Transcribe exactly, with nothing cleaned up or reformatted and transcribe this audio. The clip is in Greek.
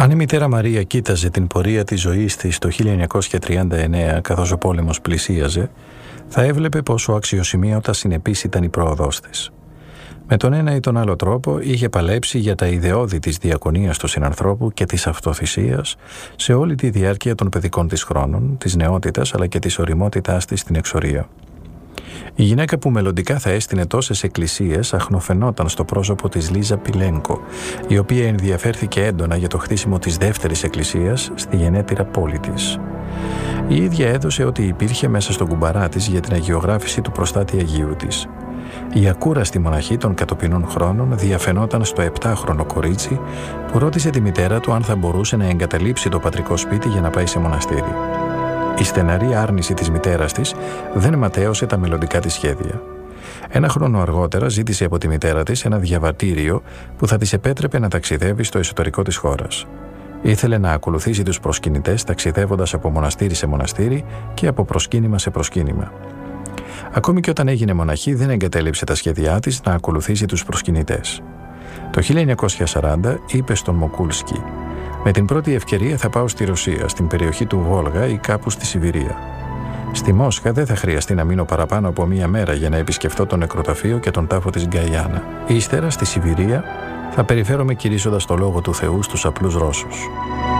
Αν η μητέρα Μαρία κοίταζε την πορεία της ζωής της το χίλια εννιακόσια τριάντα εννέα καθώς ο πόλεμος πλησίαζε, θα έβλεπε πόσο αξιοσημείωτα συνεπής ήταν η πρόοδός της. Με τον ένα ή τον άλλο τρόπο είχε παλέψει για τα ιδεώδη της διακονίας του συνανθρώπου και της αυτοθυσίας σε όλη τη διάρκεια των παιδικών της χρόνων, της νεότητας αλλά και της ωριμότητάς της στην εξορία. Η γυναίκα που μελλοντικά θα έστεινε τόσες εκκλησίες αχνοφαινόταν στο πρόσωπο της Λίζα Πιλένκο, η οποία ενδιαφέρθηκε έντονα για το χτίσιμο της δεύτερης εκκλησίας στη γενέτειρα πόλη της. Η ίδια έδωσε ότι υπήρχε μέσα στον κουμπαρά της για την αγιογράφηση του προστάτη Αγίου της. Η ακούραστη μοναχή των κατοπινών χρόνων διαφαινόταν στο επτάχρονο κορίτσι που ρώτησε τη μητέρα του αν θα μπορούσε να εγκαταλείψει το πατρικό σπίτι για να πάει σε μοναστήρι. Η στεναρή άρνηση της μητέρας της δεν ματαίωσε τα μελλοντικά της σχέδια. Ένα χρόνο αργότερα ζήτησε από τη μητέρα της ένα διαβατήριο που θα της επέτρεπε να ταξιδεύει στο εσωτερικό της χώρας. Ήθελε να ακολουθήσει τους προσκυνητές ταξιδεύοντας από μοναστήρι σε μοναστήρι και από προσκύνημα σε προσκύνημα. Ακόμη και όταν έγινε μοναχή δεν εγκατέλειψε τα σχέδιά της να ακολουθήσει τους προσκυνητές. Το χίλια εννιακόσια σαράντα είπε στον Μοκούλσκι: «Με την πρώτη ευκαιρία θα πάω στη Ρωσία, στην περιοχή του Βόλγα ή κάπου στη Σιβηρία. Στη Μόσχα δεν θα χρειαστεί να μείνω παραπάνω από μία μέρα για να επισκεφτώ το νεκροταφείο και τον τάφο της Γκαϊάνα. Ύστερα, στη Σιβηρία, θα περιφέρομαι κηρύσσοντας το λόγο του Θεού στους απλούς Ρώσους».